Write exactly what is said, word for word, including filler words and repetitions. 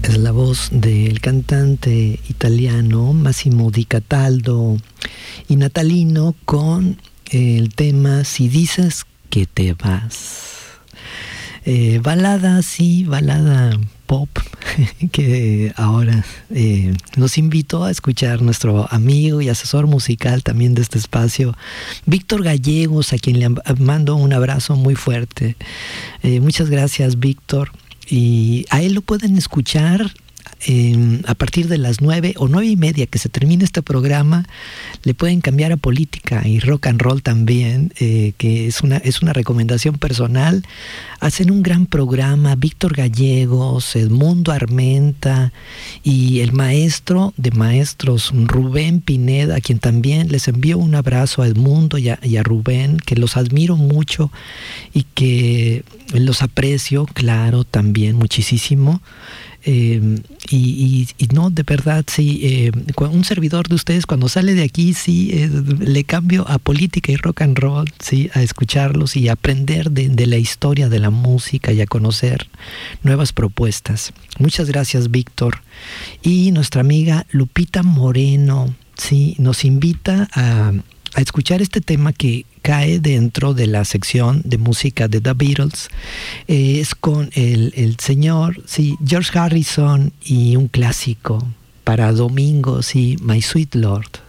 es la voz del cantante italiano Massimo Di Cataldo y natalino con el tema Si dices que te vas. Eh, balada, sí, balada pop, que ahora eh, nos invitó a escuchar nuestro amigo y asesor musical también de este espacio, Víctor Gallegos, a quien le mando un abrazo muy fuerte. Eh, muchas gracias, Víctor. Y a él lo pueden escuchar eh, a partir de las nueve o nueve y media que se termine este programa. Le pueden cambiar a política y rock and roll también, eh, que es una, es una recomendación personal. Hacen un gran programa, Víctor Gallegos, Edmundo Armenta y el maestro de maestros, Rubén Pineda, a quien también les envío un abrazo a Edmundo y a, y a Rubén, que los admiro mucho y que los aprecio, claro, también muchísimo. Eh, y, y, y no, de verdad, sí, eh, un servidor de ustedes cuando sale de aquí, sí, eh, le cambio a política y rock and roll, sí, a escucharlos y a aprender de, de la historia de la música y a conocer nuevas propuestas. Muchas gracias, Víctor. Y nuestra amiga Lupita Moreno, sí, nos invita a, a escuchar este tema que cae dentro de la sección de música de The Beatles. Eh, es con el, el señor, sí, George Harrison y un clásico para domingo, sí, My Sweet Lord.